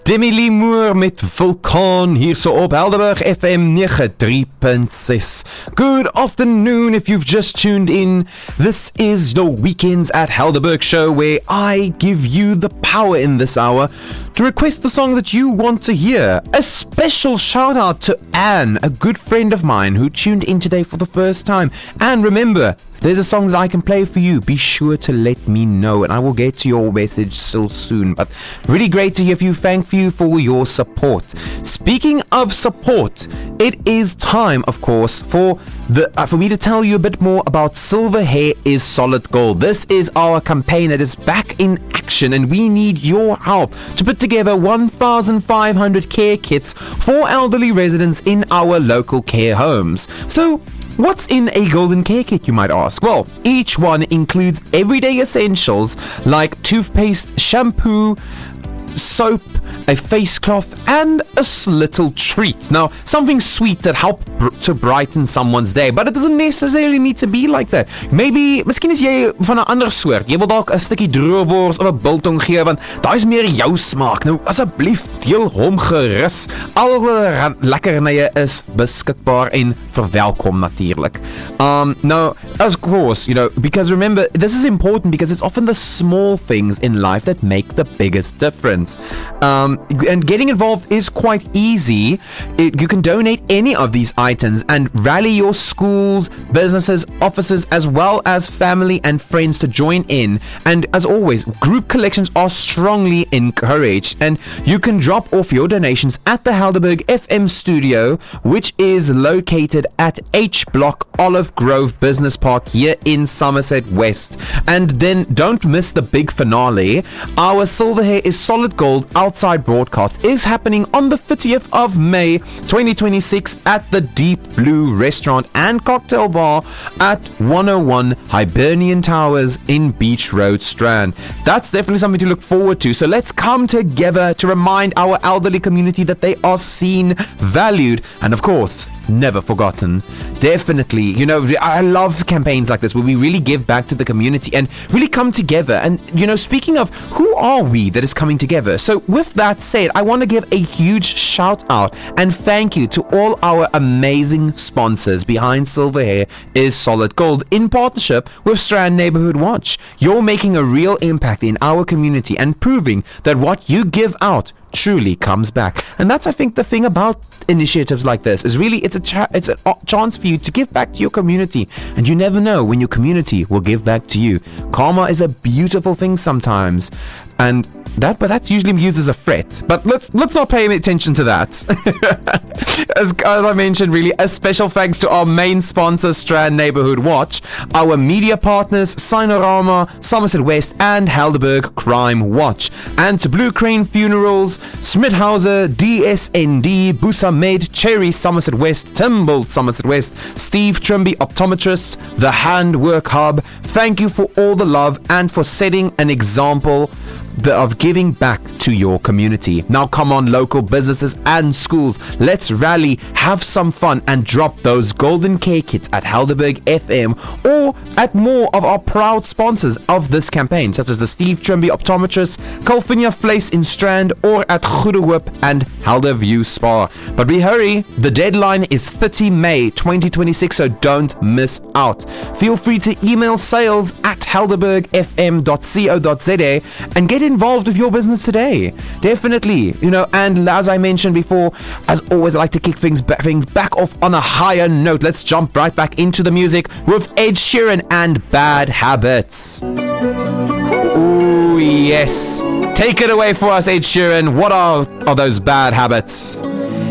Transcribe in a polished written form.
Demi Lee Moore met Vulkaan hier so op Helderberg FM 93.6. Good afternoon if you've just tuned in. This is the Weekends at Helderberg show where I give you the power in this hour to request the song that you want to hear. A special shout out to Anne, a good friend of mine who tuned in today for the first time. And remember, there's a song that I can play for you. Be sure to let me know and I will get to your message so soon. But really great to hear from you. Thank you for your support. Speaking of support, it is time, of course, for me to tell you a bit more about Silver Hair is Solid Gold. This is our campaign that is back in action and we need your help to put together 1,500 care kits for elderly residents in our local care homes. So, what's in a golden care kit, you might ask? Well, each one includes everyday essentials like toothpaste, shampoo, soap, a face cloth, and a little treat. Now, something sweet that helps to brighten someone's day, but it doesn't necessarily need to be like that. Maybe, miskien is jy van 'n ander soort. Jy wil dalk 'n stukkie droewors of 'n biltong gee, want daai is meer jou smaak. Nou, asseblief deel hom gerus. Alle lekkernye is beskikbaar en verwelkom natuurlik. Now, of course, because remember, this is important because it's often the small things in life that make the biggest difference. And getting involved is quite easy. You can donate any of these items and rally your schools, businesses, offices, as well as family and friends to join in. And as always, group collections are strongly encouraged. And you can drop off your donations at the Helderberg FM studio, which is located at H Block Olive Grove Business Park here in Somerset West. And then don't miss the big finale. Our Silver Hair is Solid Gold outside broadcast is happening on the 30th of May 2026 at the Deep Blue Restaurant and Cocktail Bar at 101 Hibernian Towers in Beach Road, Strand. That's definitely something to look forward to. So let's come together to remind our elderly community that they are seen, valued, and of course, never forgotten. Definitely, I love campaigns like this where we really give back to the community and really come together. And, speaking of who are we that is coming together? So with that said, I want to give a huge shout out and thank you to all our amazing sponsors behind Silver Hair is Solid Gold in partnership with Strand Neighborhood Watch. You're making a real impact in our community and proving that what you give out truly comes back. And that's, I think, the thing about initiatives like this is really it's a chance for you to give back to your community, and you never know when your community will give back to you. Karma is a beautiful thing sometimes, and that's usually used as a threat, but let's not pay attention to that. as I mentioned, really a special thanks to our main sponsor, Strand Neighborhood Watch, our media partners, Sinorama, Somerset West, and Helderberg Crime Watch, and to Blue Crane Funerals, Smithhauser, DSND, Busamed, Cherry Somerset West, Timbold Somerset West, Steve Trimby Optometrists, The Handwork Hub. Thank you for all the love and for setting an example of giving back to your community. Now come on, local businesses and schools, let's rally, have some fun, and drop those golden care kits at Helderberg FM or at more of our proud sponsors of this campaign, such as the Steve Trimby Optometrists, Calvinia Place in Strand, or at Goede Hoop and Helderview Spa. But we hurry, the deadline is 30 May 2026, so don't miss out. Feel free to email sales at helderbergfm.co.za and get involved with your business today. Definitely, and as I mentioned before, as always, I like to kick things back off on a higher note. Let's jump right back into the music with Ed Sheeran and Bad Habits. Ooh, yes. Take it away for us, Ed Sheeran. What are those bad habits?